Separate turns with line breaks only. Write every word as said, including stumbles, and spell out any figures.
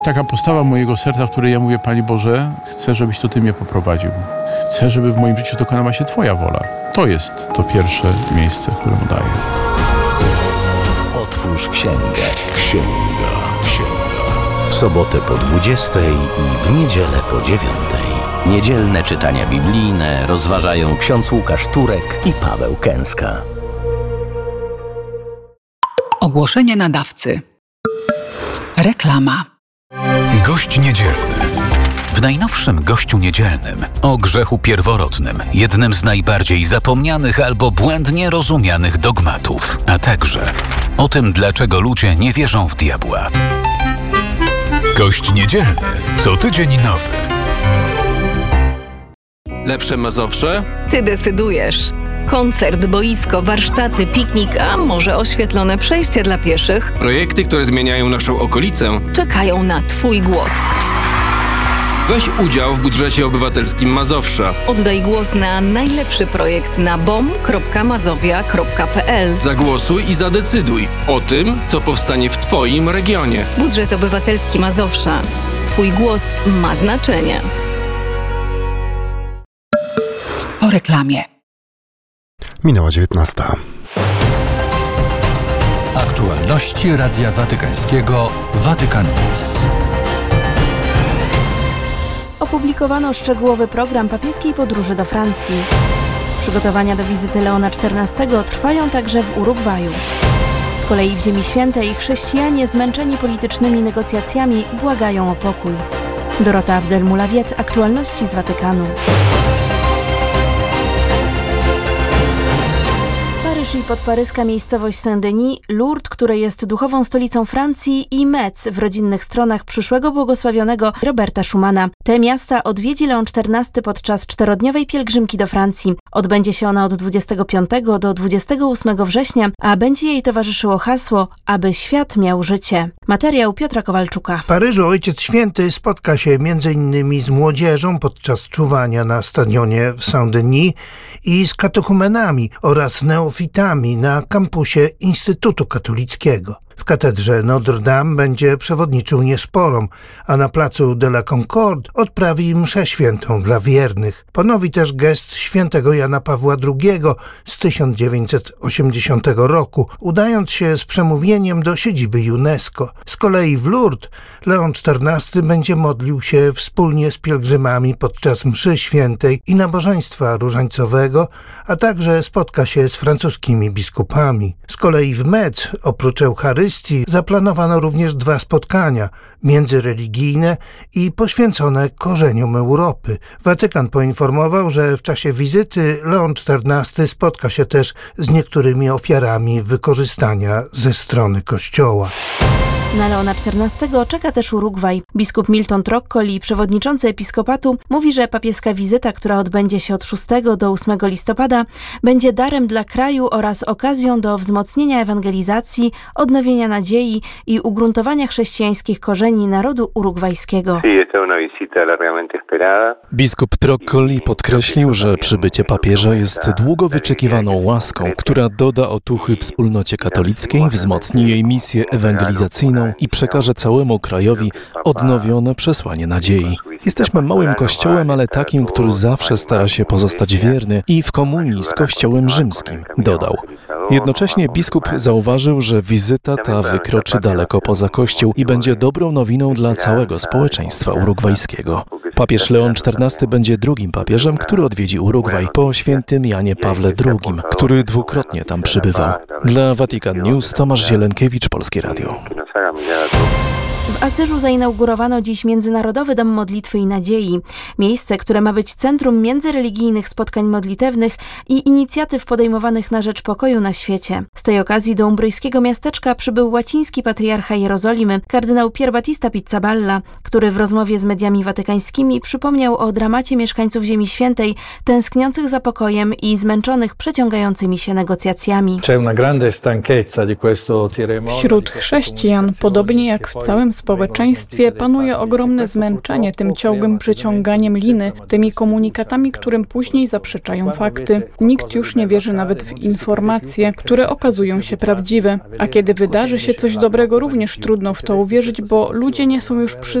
Taka postawa mojego serca, w której ja mówię: Panie Boże, chcę, żebyś to Ty mnie poprowadził. Chcę, żeby w moim życiu dokonała się Twoja wola. To jest to pierwsze miejsce, które mu daję.
Otwórz księgę. Księga, księga. W sobotę po dwudziestej i w niedzielę po dziewiątej. Niedzielne czytania biblijne rozważają ksiądz Łukasz Turek i Paweł Kęska.
Ogłoszenie nadawcy. Reklama.
Gość niedzielny. W najnowszym Gościu Niedzielnym o grzechu pierworodnym, jednym z najbardziej zapomnianych albo błędnie rozumianych dogmatów, a także o tym, dlaczego ludzie nie wierzą w diabła. Gość Niedzielny. Co tydzień nowy.
Lepsze Mazowsze?
Ty decydujesz. Koncert, boisko, warsztaty, piknik, a może oświetlone przejście dla pieszych
Projekty, które zmieniają naszą okolicę.
czekają na Twój głos.
Weź udział w budżecie obywatelskim Mazowsza.
Oddaj głos na najlepszy projekt na bom kropka mazowia kropka p l.
Zagłosuj i zadecyduj o tym, co powstanie w Twoim regionie.
Budżet obywatelski Mazowsza. Twój głos ma znaczenie.
Po reklamie.
Minęła dziewiętnasta.
Aktualności Radia Watykańskiego Vatican News.
Opublikowano szczegółowy program papieskiej podróży do Francji. Przygotowania do wizyty Leona czternastego trwają także w Urugwaju. Z kolei w Ziemi Świętej chrześcijanie zmęczeni politycznymi negocjacjami błagają o pokój. Dorota Abdelmulawiet, aktualności z Watykanu. Paryż i podparyska miejscowość Saint-Denis, Lourdes, które jest duchową stolicą Francji, i Metz w rodzinnych stronach przyszłego błogosławionego Roberta Schumana. Te miasta odwiedzi Leon czternasty podczas czterodniowej pielgrzymki do Francji. Odbędzie się ona od dwudziestego piątego do dwudziestego ósmego września, a będzie jej towarzyszyło hasło: aby świat miał życie. Materiał Piotra Kowalczuka.
W Paryżu Ojciec Święty spotka się między innymi z młodzieżą podczas czuwania na stadionie w Saint-Denis i z katechumenami oraz neofitami na kampusie Instytutu Katolickiego. W katedrze Notre Dame będzie przewodniczył nieszporom, a na placu de la Concorde odprawi mszę świętą dla wiernych. Ponowi też gest świętego Jana Pawła drugiego z tysiąc dziewięćset osiemdziesiątego roku, udając się z przemówieniem do siedziby UNESCO. Z kolei w Lourdes Leon czternasty będzie modlił się wspólnie z pielgrzymami podczas mszy świętej i nabożeństwa różańcowego, a także spotka się z francuskimi biskupami. Z kolei w Metz, oprócz Eucharystii, zaplanowano również dwa spotkania międzyreligijne i poświęcone korzeniom Europy. Watykan poinformował, że w czasie wizyty Leon czternasty spotka się też z niektórymi ofiarami wykorzystania ze strony Kościoła.
Na Leona czternastego czeka też Urugwaj. Biskup Milton Troccoli, przewodniczący episkopatu, mówi, że papieska wizyta, która odbędzie się od szóstego do ósmego listopada, będzie darem dla kraju oraz okazją do wzmocnienia ewangelizacji, odnowienia nadziei i ugruntowania chrześcijańskich korzeni narodu urugwajskiego.
Biskup Troccoli podkreślił, że przybycie papieża jest długo wyczekiwaną łaską, która doda otuchy wspólnocie katolickiej, wzmocni jej misję ewangelizacyjną i przekaże całemu krajowi odnowione przesłanie nadziei. Jesteśmy małym kościołem, ale takim, który zawsze stara się pozostać wierny i w komunii z Kościołem Rzymskim, dodał. Jednocześnie biskup zauważył, że wizyta ta wykroczy daleko poza Kościół i będzie dobrą nowiną dla całego społeczeństwa urugwajskiego. Papież Leon czternasty będzie drugim papieżem, który odwiedzi Urugwaj po świętym Janie Pawle drugim, który dwukrotnie tam przybywał. Dla Vatican News Tomasz Zielenkiewicz, Polskie Radio.
W Asyżu zainaugurowano dziś Międzynarodowy Dom Modlitwy i Nadziei. Miejsce, które ma być centrum międzyreligijnych spotkań modlitewnych i inicjatyw podejmowanych na rzecz pokoju na świecie. Z tej okazji do umbryjskiego miasteczka przybył łaciński patriarcha Jerozolimy, kardynał Pier Battista Pizzaballa, który w rozmowie z mediami watykańskimi przypomniał o dramacie mieszkańców Ziemi Świętej, tęskniących za pokojem i zmęczonych przeciągającymi się negocjacjami.
Wśród chrześcijan, podobnie jak w całym społeczeństwie panuje ogromne zmęczenie tym ciągłym przeciąganiem liny, tymi komunikatami, którym później zaprzeczają fakty. Nikt już nie wierzy nawet w informacje, które okazują się prawdziwe. A kiedy wydarzy się coś dobrego, również trudno w to uwierzyć, bo ludzie nie są już przyzwyczajeni